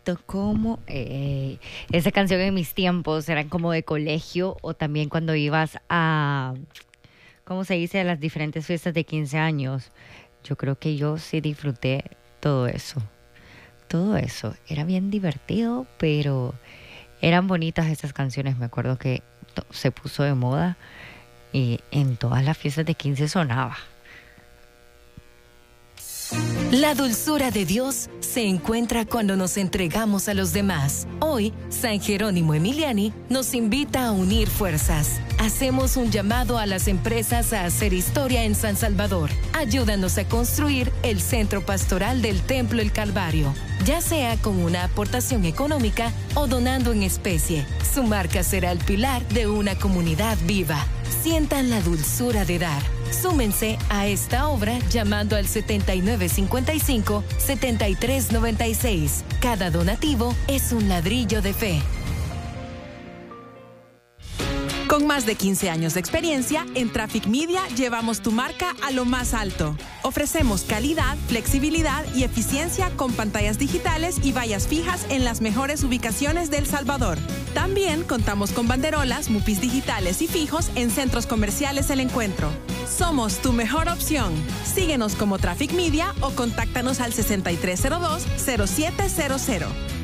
Como esa canción en mis tiempos eran como de colegio o también cuando ibas a, ¿cómo se dice? A las diferentes fiestas de 15 años. Yo creo que yo sí disfruté todo eso. Todo eso. Era bien divertido, pero eran bonitas esas canciones. Me acuerdo que se puso de moda y en todas las fiestas de 15 sonaba. La dulzura de Dios se encuentra cuando nos entregamos a los demás. Hoy, San Jerónimo Emiliani nos invita a unir fuerzas. Hacemos un llamado a las empresas a hacer historia en San Salvador. Ayúdanos a construir el centro pastoral del Templo El Calvario, ya sea con una aportación económica o donando en especie. Su marca será el pilar de una comunidad viva. Sientan la dulzura de dar. Súmense a esta obra llamando al 7955-7396. Cada donativo es un ladrillo de fe. Con más de 15 años de experiencia, en Traffic Media llevamos tu marca a lo más alto. Ofrecemos calidad, flexibilidad y eficiencia con pantallas digitales y vallas fijas en las mejores ubicaciones de El Salvador. También contamos con banderolas, mupis digitales y fijos en centros comerciales El Encuentro. Somos tu mejor opción. Síguenos como Traffic Media o contáctanos al 6302-0700.